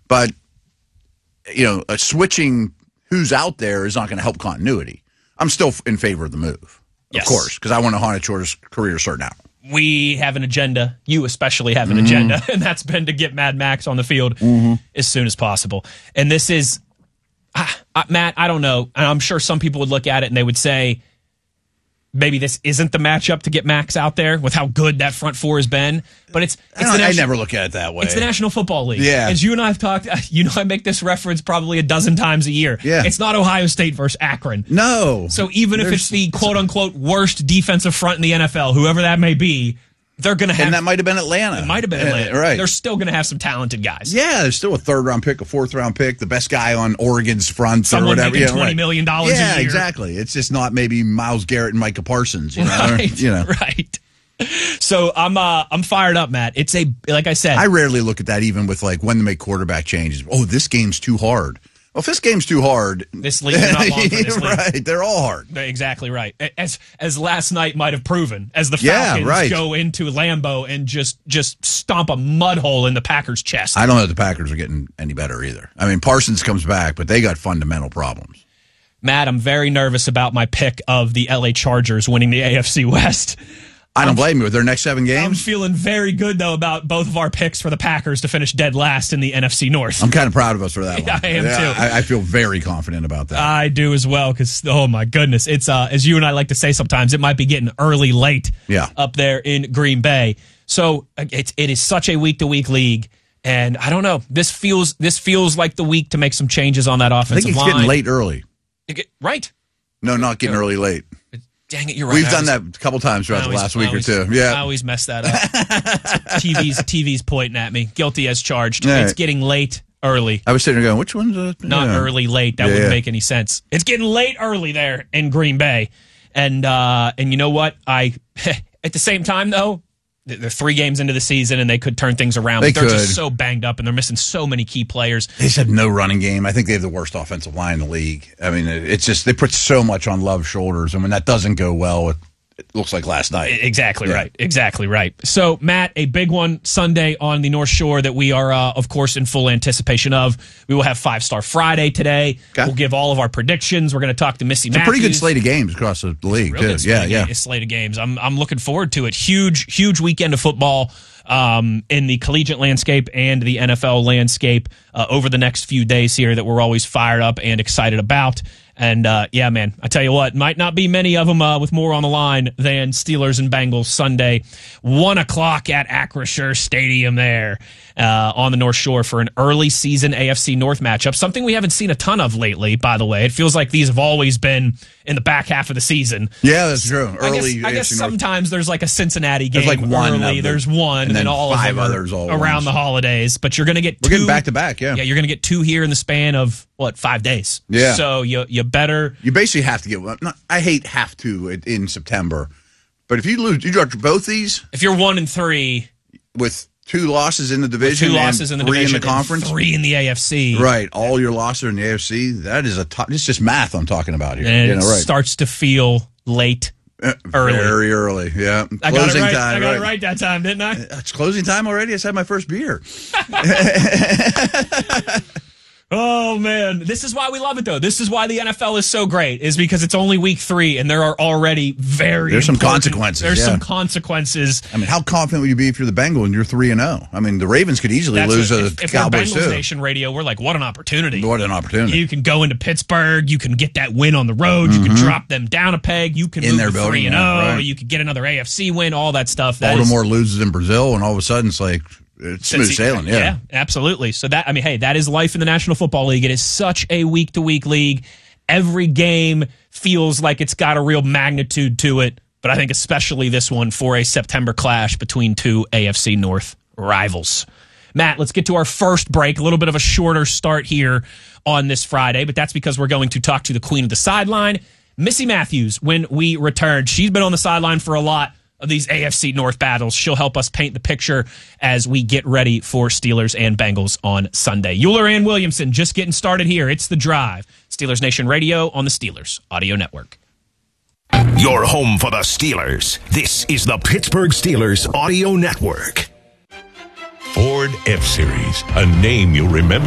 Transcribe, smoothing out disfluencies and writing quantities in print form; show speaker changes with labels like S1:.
S1: But, switching who's out there is not going to help continuity. I'm still in favor of the move, of course, because I want Honechor's career to start now.
S2: We have an agenda. You especially have an agenda, and that's been to get Mad Max on the field as soon as possible. And this is, Matt, I don't know. I'm sure some people would look at it and they would say, maybe this isn't the matchup to get Max out there with how good that front four has been. But
S1: I never look at it that way.
S2: It's the National Football League.
S1: Yeah.
S2: As you and I have talked, I make this reference probably a dozen times a year.
S1: Yeah.
S2: It's not Ohio State versus Akron.
S1: No.
S2: So even if it's the quote-unquote worst defensive front in the NFL, whoever that may be, they're going to have...
S1: And that might have been Atlanta.
S2: It might have been Atlanta.
S1: Right.
S2: They're still going to have some talented guys.
S1: Yeah, there's still a third-round pick, a fourth-round pick, the best guy on Oregon's front
S2: Someone
S1: or whatever.
S2: making $20 million a year.
S1: Yeah, exactly. It's just not maybe Myles Garrett and Micah Parsons.
S2: Right, right. So I'm fired up, Matt. It's like I said.
S1: I rarely look at that even with when to make quarterback changes. Oh, this game's too hard. Well, if this game's too hard,
S2: this league is not long for this league.
S1: Right, they're all hard.
S2: Exactly right. As last night might have proven, as the Falcons go into Lambeau and just stomp a mud hole in the Packers' chest.
S1: I don't know if the Packers are getting any better either. I mean, Parsons comes back, but they got fundamental problems.
S2: Matt, I'm very nervous about my pick of the LA Chargers winning the AFC West.
S1: I don't blame you with their next 7 games.
S2: I'm feeling very good, though, about both of our picks for the Packers to finish dead last in the NFC North.
S1: I'm kind of proud of us for that one.
S2: I am, too.
S1: I feel very confident about that.
S2: I do as well, because, oh, my goodness. It's, as you and I like to say sometimes, it might be getting early late up there in Green Bay. So it is such a week-to-week league, and I don't know. This feels like the week to make some changes on that offensive line.
S1: I think it's getting late early.
S2: Right.
S1: No, not getting early late.
S2: Dang it, you're right.
S1: We've done that a couple times throughout the last week or two. Yeah,
S2: I always mess that up. TV's pointing at me. Guilty as charged.
S1: All
S2: it's
S1: right.
S2: getting late early.
S1: I was sitting there going, which one's
S2: not early late? That wouldn't make any sense. It's getting late early there in Green Bay, and you know what? At the same time though, they're 3 games into the season and they could turn things around. They're just so banged up and they're missing so many key players.
S1: They just have no running game. I think they have the worst offensive line in the league. I mean, it's just they put so much on Love's shoulders, and when that doesn't go well, it looks like last night.
S2: Exactly right. Exactly right. So, Matt, a big one Sunday on the North Shore that we are, of course, in full anticipation of. We will have 5-Star Friday today. Okay. We'll give all of our predictions. We're going to talk to Missy Matthews.
S1: It's a pretty good slate of games across the league, too.
S2: Slate of games. I'm looking forward to it. Huge weekend of football in the collegiate landscape and the NFL landscape over the next few days here that we're always fired up and excited about. And, yeah, man, I tell you what, might not be many of them with more on the line than Steelers and Bengals Sunday, 1 o'clock at Acrisure Stadium there on the North Shore for an early season AFC North matchup, something we haven't seen a ton of lately, by the way. It feels like these have always been in the back half of the season.
S1: Yeah, that's true.
S2: I guess sometimes there's like a Cincinnati game.
S1: There's like one
S2: early. There's one, and then all
S1: 5
S2: of them
S1: others all
S2: around the holidays. But you're going to get 2.
S1: We're getting back-to-back,
S2: Yeah, you're going to get 2 here in the span of, 5 days?
S1: Yeah.
S2: So you better...
S1: You basically have to get one. I hate have to in September. But if you lose, you drop both these.
S2: If you're 1-3...
S1: With 2 losses in the division,
S2: 2 losses in the
S1: 3
S2: division,
S1: in the conference,
S2: and 3 in the AFC.
S1: Right, all your losses are in the AFC. That is it's just math I'm talking about here.
S2: And it starts to feel late, early.
S1: Very early, yeah.
S2: I got it right that time, didn't I?
S1: It's closing time already. I just had my first beer.
S2: Oh, man. This is why we love it, though. This is why the NFL is so great, is because it's only week 3, and there are already There's
S1: some consequences.
S2: There's some consequences.
S1: I mean, how confident would you be if you're the Bengals and you're 3-0? I mean, the Ravens could easily lose to the Cowboys, too.
S2: If we're Bengals Nation Radio, we're like, what an opportunity.
S1: What an opportunity.
S2: You can go into Pittsburgh. You can get that win on the road. You can drop them down a peg. You can move to 3-0. Right. You can get another AFC win, all that stuff.
S1: Baltimore loses in Brazil, and all of a sudden it's like... It's smooth sailing,
S2: yeah, absolutely. So that is life in the National Football League. It is such a week-to-week league. Every game feels like it's got a real magnitude to it, but I think especially this one for a September clash between 2 AFC North rivals. Matt, let's get to our first break. A little bit of a shorter start here on this Friday, but that's because we're going to talk to the queen of the sideline, Missy Matthews, when we return. She's been on the sideline for a lot of these AFC North battles. She'll help us paint the picture as we get ready for Steelers and Bengals on Sunday. Euler and Williamson just getting started here. It's The Drive. Steelers Nation Radio on the Steelers Audio Network.
S3: Your home for the Steelers. This is the Pittsburgh Steelers Audio Network.
S4: Ford F-Series, a name you'll remember.